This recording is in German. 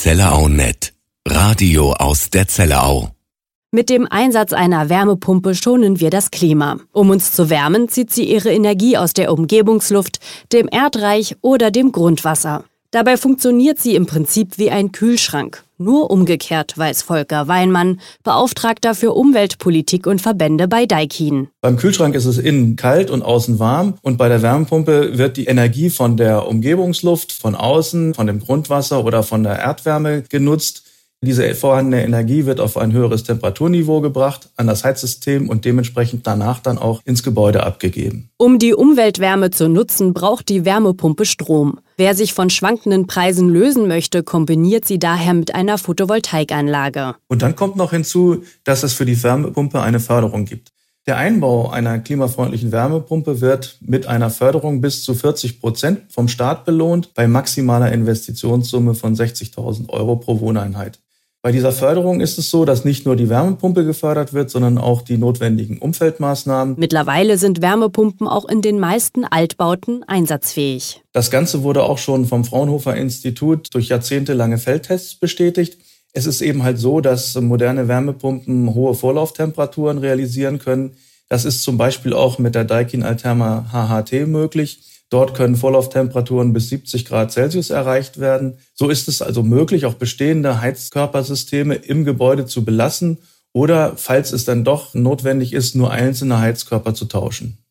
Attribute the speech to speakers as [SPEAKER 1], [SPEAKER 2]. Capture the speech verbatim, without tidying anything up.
[SPEAKER 1] Zellerau Punkt net. Radio aus der Zellerau.
[SPEAKER 2] Mit dem Einsatz einer Wärmepumpe schonen wir das Klima. Um uns zu wärmen, zieht sie ihre Energie aus der Umgebungsluft, dem Erdreich oder dem Grundwasser. Dabei funktioniert sie im Prinzip wie ein Kühlschrank. Nur umgekehrt, weiß Volker Weinmann, Beauftragter für Umweltpolitik und Verbände bei Daikin.
[SPEAKER 3] Beim Kühlschrank ist es innen kalt und außen warm und bei der Wärmepumpe wird die Energie von der Umgebungsluft, von außen, von dem Grundwasser oder von der Erdwärme genutzt. Diese vorhandene Energie wird auf ein höheres Temperaturniveau gebracht, an das Heizsystem und dementsprechend danach dann auch ins Gebäude abgegeben.
[SPEAKER 2] Um die Umweltwärme zu nutzen, braucht die Wärmepumpe Strom. Wer sich von schwankenden Preisen lösen möchte, kombiniert sie daher mit einer Photovoltaikanlage.
[SPEAKER 3] Und dann kommt noch hinzu, dass es für die Wärmepumpe eine Förderung gibt. Der Einbau einer klimafreundlichen Wärmepumpe wird mit einer Förderung bis zu vierzig Prozent vom Staat belohnt, bei maximaler Investitionssumme von sechzigtausend Euro pro Wohneinheit. Bei dieser Förderung ist es so, dass nicht nur die Wärmepumpe gefördert wird, sondern auch die notwendigen Umfeldmaßnahmen.
[SPEAKER 2] Mittlerweile sind Wärmepumpen auch in den meisten Altbauten einsatzfähig.
[SPEAKER 3] Das Ganze wurde auch schon vom Fraunhofer Institut durch jahrzehntelange Feldtests bestätigt. Es ist eben halt so, dass moderne Wärmepumpen hohe Vorlauftemperaturen realisieren können. Das ist zum Beispiel auch mit der Daikin Alterma H H T möglich. Dort können Vorlauftemperaturen bis siebzig Grad Celsius erreicht werden. So ist es also möglich, auch bestehende Heizkörpersysteme im Gebäude zu belassen oder, falls es dann doch notwendig ist, nur einzelne Heizkörper zu tauschen.